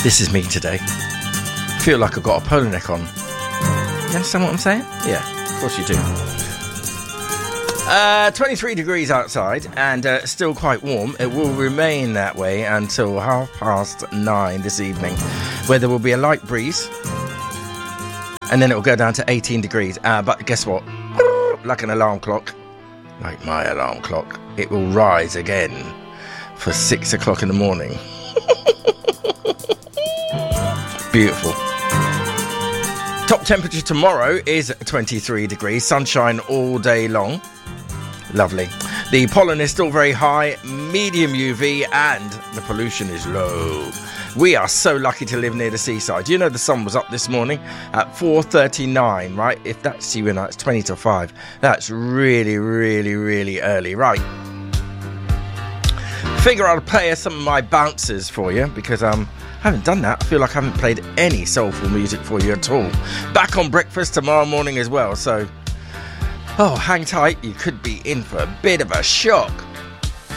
This is me today. I feel like I've got a polo neck on. You understand what I'm saying? Yeah, of course you do. 23 degrees outside and still quite warm. It will remain that way until 9:30 this evening, where there will be a light breeze, and then it will go down to 18 degrees. But guess what? Like an alarm clock, like my alarm clock, it will rise again for 6 o'clock in the morning. Beautiful. Top temperature tomorrow is 23 degrees, sunshine all day long. Lovely. The pollen is still very high, medium UV, and the pollution is low. We are so lucky to live near the seaside. You know the sun was up this morning at 4:39, right? If that's you and it's 20 to 5. That's really, really, really early, right? Figure I'll play some of my bouncers for you because I haven't done that. I feel like I haven't played any soulful music for you at all. Back on breakfast tomorrow morning as well, so hang tight, you could be in for a bit of a shock.